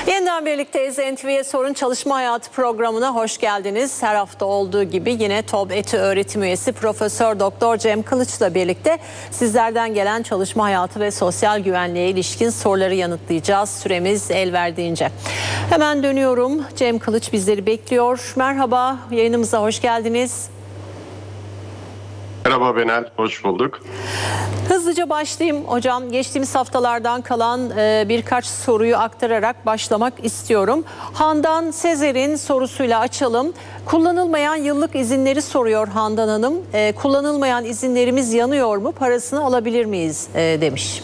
Yeniden birlikteyiz. NTV'ye Sorun Çalışma Hayatı programına hoş geldiniz. Her hafta olduğu gibi yine TOB ETÜ öğretim üyesi Profesör Doktor Cem Kılıç'la birlikte sizlerden gelen çalışma hayatı ve sosyal güvenliğe ilişkin soruları yanıtlayacağız. Süremiz el verdiğince. Hemen dönüyorum. Cem Kılıç bizleri bekliyor. Merhaba, yayınımıza hoş geldiniz. Merhaba Benel, hoş bulduk. Hızlıca başlayayım hocam. Geçtiğimiz haftalardan kalan birkaç soruyu aktararak başlamak istiyorum. Handan Sezer'in sorusuyla açalım. Kullanılmayan yıllık izinleri soruyor Handan Hanım. Kullanılmayan izinlerimiz yanıyor mu? Parasını alabilir miyiz demiş.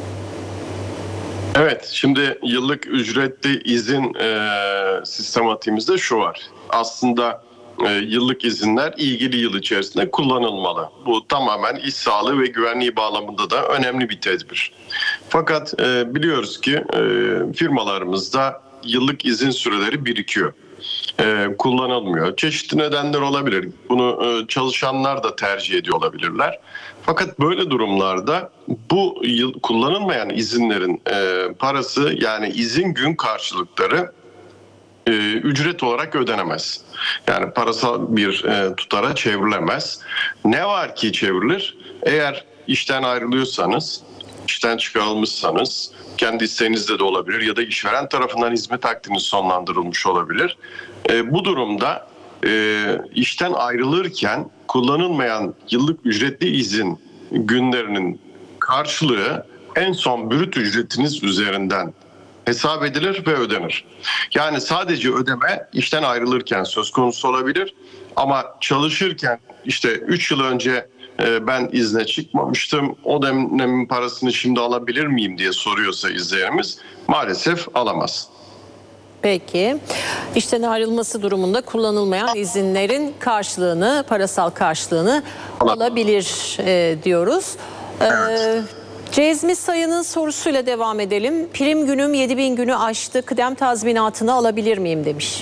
Evet, şimdi yıllık ücretli izin sistematiğimizde şu var. Aslında yıllık izinler ilgili yıl içerisinde kullanılmalı. Bu tamamen iş sağlığı ve güvenliği bağlamında da önemli bir tedbir. Fakat biliyoruz ki firmalarımızda yıllık izin süreleri birikiyor. Kullanılmıyor. Çeşitli nedenler olabilir. Bunu çalışanlar da tercih ediyor olabilirler. Fakat böyle durumlarda bu kullanılmayan izinlerin parası, yani izin gün karşılıkları ücret olarak ödenemez. Yani parasal bir tutara çevrilemez. Ne var ki çevrilir? Eğer işten ayrılıyorsanız, işten çıkarılmışsanız, kendi isteğinizle de olabilir ya da işveren tarafından hizmet akdiniz sonlandırılmış olabilir. Bu durumda işten ayrılırken kullanılmayan yıllık ücretli izin günlerinin karşılığı en son brüt ücretiniz üzerinden hesap edilir ve ödenir. Yani sadece ödeme işten ayrılırken söz konusu olabilir ama çalışırken işte 3 yıl önce ben izne çıkmamıştım, o dönemin parasını şimdi alabilir miyim diye soruyorsa izleyenimiz maalesef alamaz. Peki. İşten ayrılması durumunda kullanılmayan izinlerin karşılığını, parasal karşılığını alabilir diyoruz. Evet. Cezmi Sayın'ın sorusuyla devam edelim. Prim günüm 7.000 günü aştı. Kıdem tazminatını alabilir miyim demiş.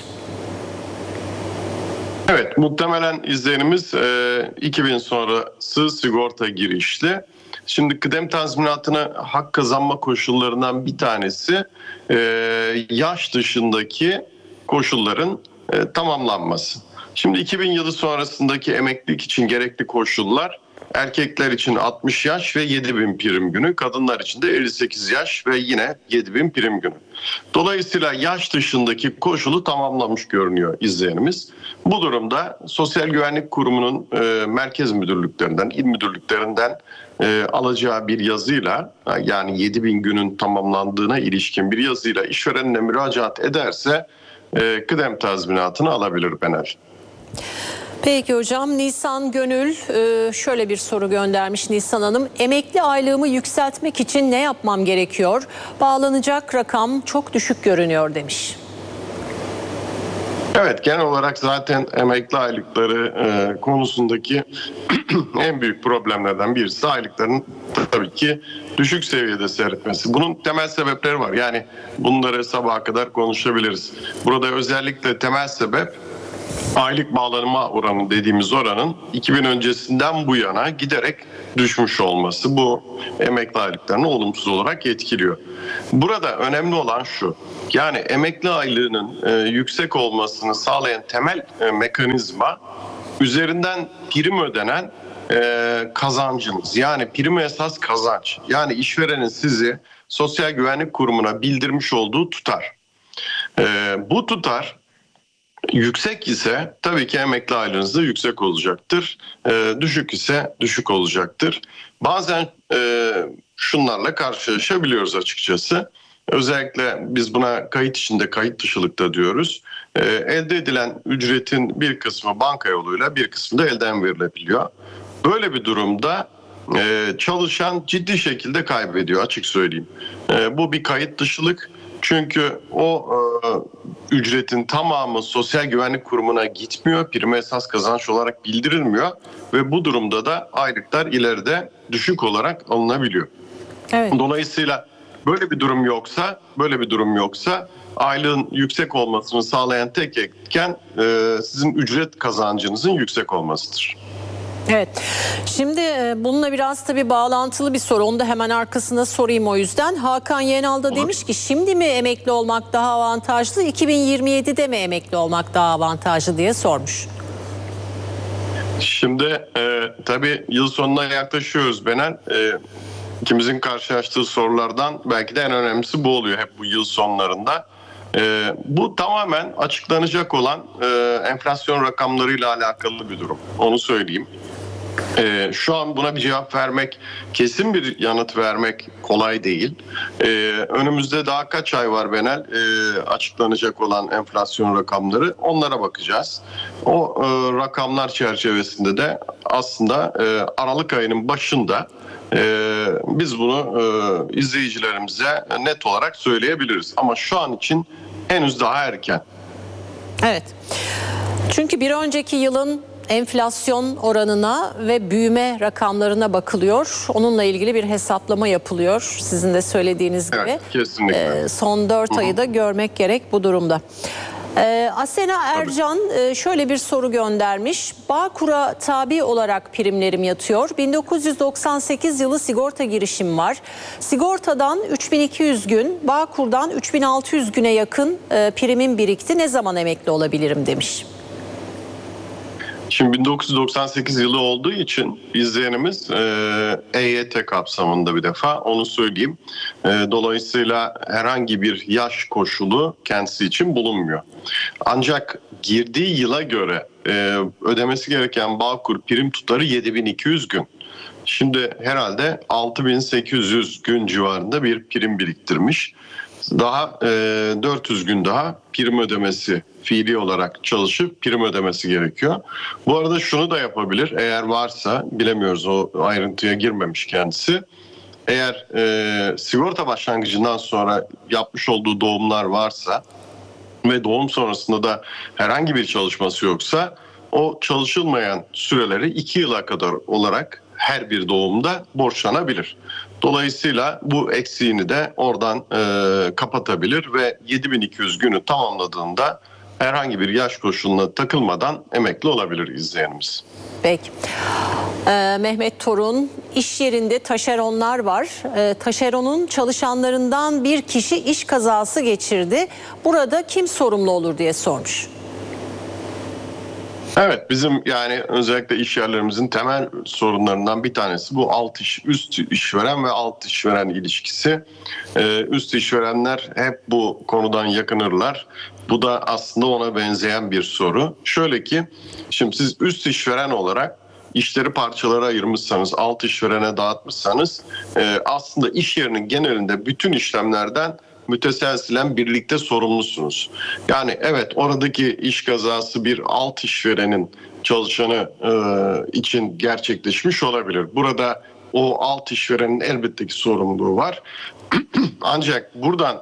Evet, muhtemelen izleyenimiz 2000 sonrası sigorta girişli. Şimdi kıdem tazminatına hak kazanma koşullarından bir tanesi yaş dışındaki koşulların tamamlanması. Şimdi 2000 yılı sonrasındaki emeklilik için gerekli koşullar: erkekler için 60 yaş ve 7.000 prim günü, kadınlar için de 58 yaş ve yine 7.000 prim günü. Dolayısıyla yaş dışındaki koşulu tamamlamış görünüyor izleyenimiz. Bu durumda Sosyal Güvenlik Kurumu'nun merkez müdürlüklerinden, il müdürlüklerinden alacağı bir yazıyla, yani 7.000 günün tamamlandığına ilişkin bir yazıyla işverenine müracaat ederse kıdem tazminatını alabilir Benel. Peki hocam, Nisan Gönül şöyle bir soru göndermiş Nisan Hanım. Emekli aylığımı yükseltmek için ne yapmam gerekiyor? Bağlanacak rakam çok düşük görünüyor demiş. Evet, genel olarak zaten emekli aylıkları konusundaki en büyük problemlerden birisi aylıkların tabii ki düşük seviyede seyretmesi. Bunun temel sebepleri var. Yani bunları sabaha kadar konuşabiliriz. Burada özellikle temel sebep aylık bağlanma oranı dediğimiz oranın 2000 öncesinden bu yana giderek düşmüş olması bu emekli aylıklarını olumsuz olarak etkiliyor. Burada önemli olan şu: yani emekli aylığının yüksek olmasını sağlayan temel mekanizma üzerinden prim ödenen kazancınız. Yani prim esas kazanç. Yani işverenin sizi Sosyal Güvenlik Kurumu'na bildirmiş olduğu tutar. Bu tutar yüksek ise tabii ki emekli aylığınız da yüksek olacaktır. Düşük ise düşük olacaktır. Bazen şunlarla karşılaşabiliyoruz açıkçası. Özellikle biz buna kayıt içinde kayıt dışılıkta diyoruz. Elde edilen ücretin bir kısmı banka yoluyla, bir kısmı da elden verilebiliyor. Böyle bir durumda çalışan ciddi şekilde kaybediyor, açık söyleyeyim. Bu bir kayıt dışılık. Çünkü o ücretin tamamı Sosyal Güvenlik Kurumu'na gitmiyor, prim esas kazanç olarak bildirilmiyor ve bu durumda da aylıklar ileride düşük olarak alınabiliyor. Evet. Dolayısıyla böyle bir durum yoksa aylığın yüksek olmasını sağlayan tek etken sizin ücret kazancınızın yüksek olmasıdır. Evet. Şimdi bununla biraz tabii bağlantılı bir soru. Onu da hemen arkasına sorayım o yüzden. Hakan Yenal da demiş ki şimdi mi emekli olmak daha avantajlı, 2027'de mi emekli olmak daha avantajlı diye sormuş. Şimdi tabii yıl sonuna yaklaşıyoruz Benel. İkimizin karşılaştığı sorulardan belki de en önemlisi bu oluyor hep bu yıl sonlarında. Bu tamamen açıklanacak olan enflasyon rakamlarıyla alakalı bir durum. Onu söyleyeyim. Şu an buna bir cevap vermek, kesin bir yanıt vermek kolay değil. Önümüzde daha kaç ay var Benel açıklanacak olan enflasyon rakamları, onlara bakacağız. O rakamlar çerçevesinde de aslında Aralık ayının başında biz bunu izleyicilerimize net olarak söyleyebiliriz. Ama şu an için henüz daha erken. Evet. Çünkü bir önceki yılın enflasyon oranına ve büyüme rakamlarına bakılıyor. Onunla ilgili bir hesaplama yapılıyor. Sizin de söylediğiniz gibi. Evet, kesinlikle. Son 4 ayı da görmek gerek bu durumda. Asena Ercan şöyle bir soru göndermiş. Bağkur'a tabi olarak primlerim yatıyor. 1998 yılı sigorta girişim var. Sigortadan 3200 gün, Bağkur'dan 3600 güne yakın primim birikti. Ne zaman emekli olabilirim demiş. Şimdi 1998 yılı olduğu için izleyenimiz EYT kapsamında, bir defa onu söyleyeyim. Dolayısıyla herhangi bir yaş koşulu kendisi için bulunmuyor. Ancak girdiği yıla göre ödemesi gereken Bağkur prim tutarı 7200 gün. Şimdi herhalde 6800 gün civarında bir prim biriktirmiş. Daha 400 gün daha prim ödemesi, fiili olarak çalışıp prim ödemesi gerekiyor. Bu arada şunu da yapabilir, eğer varsa, bilemiyoruz, o ayrıntıya girmemiş kendisi. Eğer sigorta başlangıcından sonra yapmış olduğu doğumlar varsa ve doğum sonrasında da herhangi bir çalışması yoksa, o çalışılmayan süreleri 2 yıla kadar olarak her bir doğumda borçlanabilir. Dolayısıyla bu eksiğini de oradan kapatabilir ve 7200 günü tamamladığında herhangi bir yaş koşuluna takılmadan emekli olabilir izleyenimiz. Peki. Mehmet Torun, iş yerinde taşeronlar var. Taşeronun çalışanlarından bir kişi iş kazası geçirdi. Burada kim sorumlu olur diye sormuş. Evet, bizim yani özellikle iş yerlerimizin temel sorunlarından bir tanesi bu üst işveren ve alt işveren ilişkisi. Üst işverenler hep bu konudan yakınırlar. Bu da aslında ona benzeyen bir soru. Şöyle ki, şimdi siz üst işveren olarak işleri parçalara ayırmışsanız, alt işverene dağıtmışsanız aslında iş yerinin genelinde bütün işlemlerden müteselsilen birlikte sorumlusunuz. Yani evet, oradaki iş kazası bir alt işverenin çalışanı için gerçekleşmiş olabilir. Burada o alt işverenin elbette ki sorumluluğu var. Ancak buradan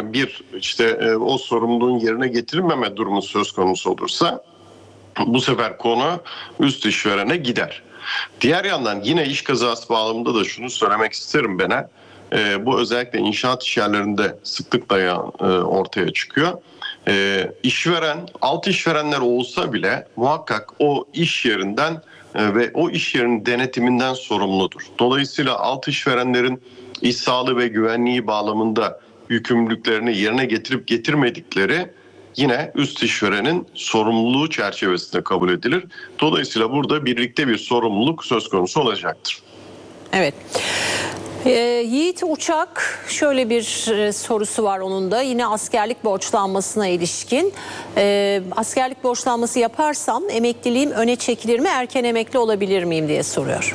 o sorumluluğun yerine getirilmeme durumu söz konusu olursa, bu sefer konu üst işverene gider. Diğer yandan yine iş kazası bağlamında da şunu söylemek isterim Benel. Bu özellikle inşaat işyerlerinde sıklıkla ortaya çıkıyor. İşveren, alt işverenler olsa bile muhakkak o iş yerinden ve o iş yerinin denetiminden sorumludur. Dolayısıyla alt işverenlerin iş sağlığı ve güvenliği bağlamında yükümlülüklerini yerine getirip getirmedikleri yine üst işverenin sorumluluğu çerçevesinde kabul edilir. Dolayısıyla burada birlikte bir sorumluluk söz konusu olacaktır. Evet. Yiğit Uçak şöyle bir sorusu var onun da, yine askerlik borçlanmasına ilişkin. Askerlik borçlanması yaparsam emekliliğim öne çekilir mi, erken emekli olabilir miyim diye soruyor.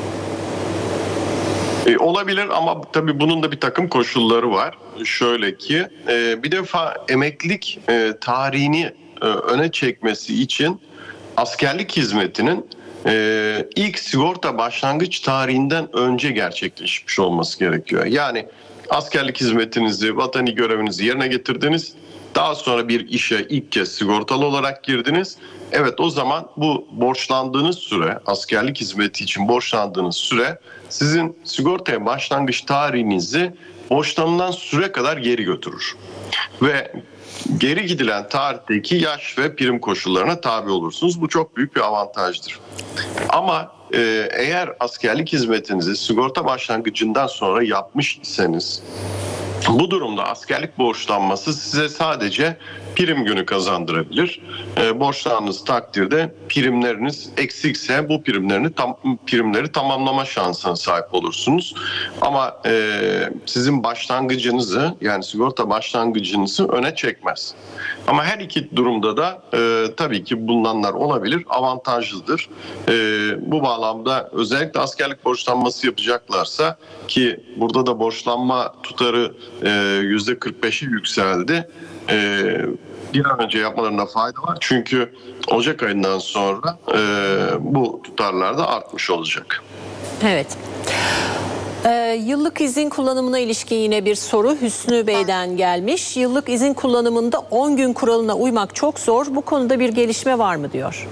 Olabilir ama tabii bunun da bir takım koşulları var. Şöyle ki bir defa emeklilik tarihini öne çekmesi için askerlik hizmetinin ilk sigorta başlangıç tarihinden önce gerçekleşmiş olması gerekiyor. Yani askerlik hizmetinizi, vatani görevinizi yerine getirdiniz. Daha sonra bir işe ilk kez sigortalı olarak girdiniz. Evet, o zaman bu borçlandığınız süre, askerlik hizmeti için borçlandığınız süre sizin sigortaya başlangıç tarihinizi borçlanılan süre kadar geri götürür. ve geri gidilen tarihteki yaş ve prim koşullarına tabi olursunuz. Bu çok büyük bir avantajdır. Ama eğer askerlik hizmetinizi sigorta başlangıcından sonra yapmış iseniz, bu durumda askerlik borçlanması size sadece prim günü kazandırabilir. Borçlandığınız takdirde primleriniz eksikse bu primleri tamamlama şansına sahip olursunuz. Ama sizin başlangıcınızı, yani sigorta başlangıcınızı öne çekmez. Ama her iki durumda da tabii ki bulunanlar olabilir, avantajlıdır. Bu bağlamda özellikle askerlik borçlanması yapacaklarsa, ki burada da borçlanma tutarı %45'i yükseldi. Bir an önce yapmalarında fayda var. Çünkü Ocak ayından sonra bu tutarlar da artmış olacak. Evet. Yıllık izin kullanımına ilişkin yine bir soru Hüsnü Bey'den gelmiş. Yıllık izin kullanımında 10 gün kuralına uymak çok zor. Bu konuda bir gelişme var mı diyor.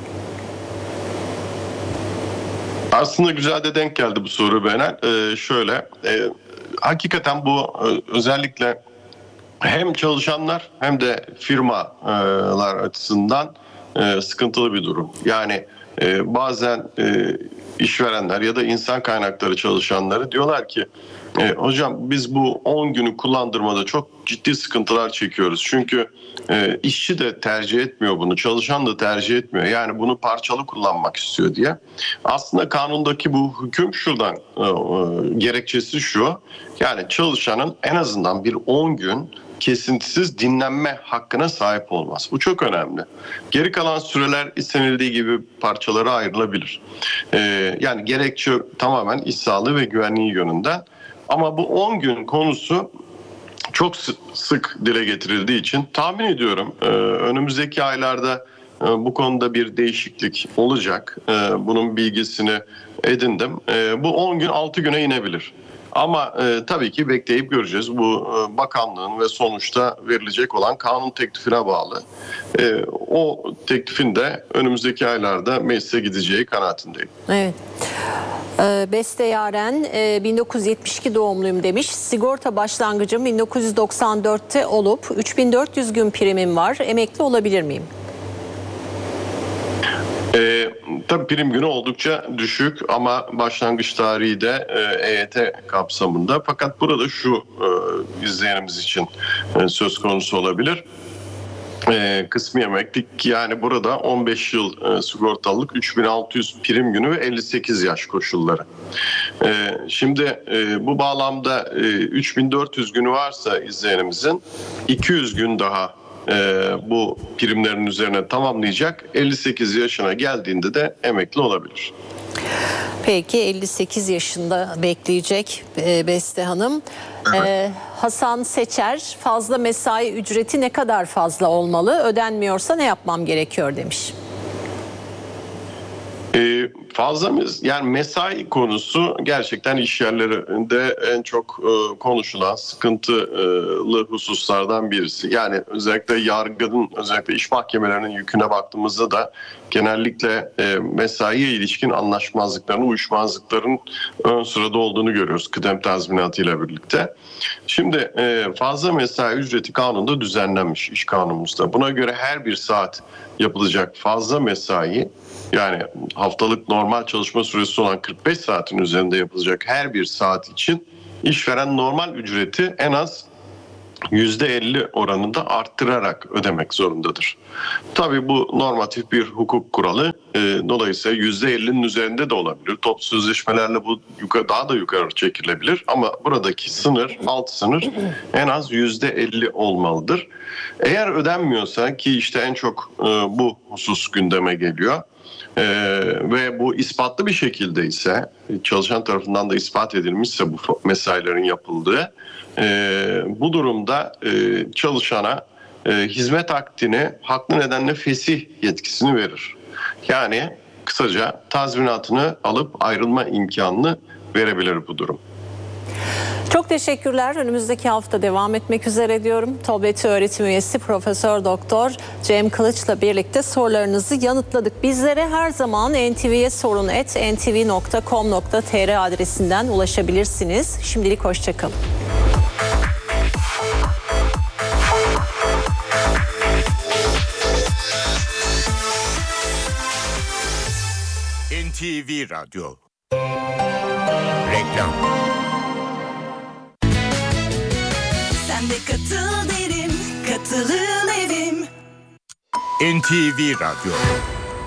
Aslında güzel de denk geldi bu soru Benel. Hakikaten bu özellikle hem çalışanlar hem de firmalar açısından sıkıntılı bir durum. Yani bazen işverenler ya da insan kaynakları çalışanları diyorlar ki hocam biz bu 10 günü kullandırmada çok ciddi sıkıntılar çekiyoruz. Çünkü işçi de tercih etmiyor bunu, çalışan da tercih etmiyor. Yani bunu parçalı kullanmak istiyor diye. Aslında kanundaki bu hüküm şuradan, gerekçesi şu. Yani çalışanın en azından bir 10 gün kesintisiz dinlenme hakkına sahip olmaz. Bu çok önemli. Geri kalan süreler istenildiği gibi parçalara ayrılabilir. Yani gerekçe tamamen iş sağlığı ve güvenliği yönünden. Ama bu 10 gün konusu çok sık dile getirildiği için tahmin ediyorum önümüzdeki aylarda bu konuda bir değişiklik olacak. Bunun bilgisini edindim. Bu 10 gün 6 güne inebilir. Ama tabii ki bekleyip göreceğiz. Bu bakanlığın ve sonuçta verilecek olan kanun teklifine bağlı. O teklifin de önümüzdeki aylarda meclise gideceği kanaatindeyim. Evet. Beste Yaren 1972 doğumluyum demiş. Sigorta başlangıcım 1994'te olup 3400 gün primim var. Emekli olabilir miyim? Tabii prim günü oldukça düşük ama başlangıç tarihi de EYT kapsamında. Fakat burada şu izleyenimiz için söz konusu olabilir. Kısmi emeklilik, yani burada 15 yıl sigortalılık, 3600 prim günü ve 58 yaş koşulları. Şimdi bu bağlamda 3400 günü varsa izleyenimizin 200 gün daha bu primlerin üzerine tamamlayacak. 58 yaşına geldiğinde de emekli olabilir. Peki 58 yaşında bekleyecek Beste Hanım. Evet. Hasan Seçer, fazla mesai ücreti ne kadar fazla olmalı? Ödenmiyorsa ne yapmam gerekiyor demiş. Yani mesai konusu gerçekten iş yerlerinde en çok konuşulan sıkıntılı hususlardan birisi. Yani özellikle yargının, özellikle iş mahkemelerinin yüküne baktığımızda da genellikle mesaiye ilişkin anlaşmazlıkların, uyuşmazlıkların ön sırada olduğunu görüyoruz kıdem tazminatı ile birlikte. Şimdi fazla mesai ücreti kanunda düzenlenmiş, iş kanunumuzda. Buna göre her bir saat yapılacak fazla mesai, yani haftalık normal çalışma süresi olan 45 saatin üzerinde yapılacak her bir saat için işveren normal ücreti en az %50 oranında arttırarak ödemek zorundadır. Tabii bu normatif bir hukuk kuralı. Dolayısıyla %50'nin üzerinde de olabilir. Toplu sözleşmelerle bu daha da yukarı çekilebilir. Ama buradaki sınır, alt sınır en az %50 olmalıdır. Eğer ödenmiyorsa, ki işte en çok bu husus gündeme geliyor, ve bu ispatlı bir şekilde ise, çalışan tarafından da ispat edilmişse bu mesailerin yapıldığı, bu durumda çalışana hizmet akdini haklı nedenle fesih yetkisini verir. Yani kısaca tazminatını alıp ayrılma imkanını verebilir bu durum. Çok teşekkürler. Önümüzdeki hafta devam etmek üzere diyorum. TOB ETÜ öğretim üyesi Profesör Doktor Cem Kılıç'la birlikte sorularınızı yanıtladık. Bizlere her zaman ntv'ye-sorun@ntv.com.tr adresinden ulaşabilirsiniz. Şimdilik hoşça kalın. NTV Radyo. Reklam. Sen de katıl derim, katılım evim. NTV Radyo.